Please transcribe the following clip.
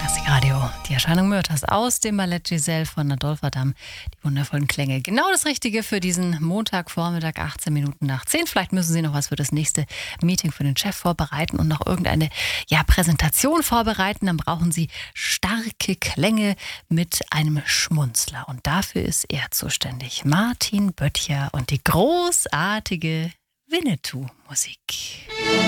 Klassikradio. Die Erscheinung Myrthas aus dem Ballett Giselle von Adolphe Adam. Die wundervollen Klänge. Genau das Richtige für diesen Montagvormittag, 18 Minuten nach 10. Vielleicht müssen Sie noch was für das nächste Meeting für den Chef vorbereiten und noch irgendeine Präsentation vorbereiten. Dann brauchen Sie starke Klänge mit einem Schmunzler. Und dafür ist er zuständig. Martin Böttcher und die großartige Winnetou-Musik.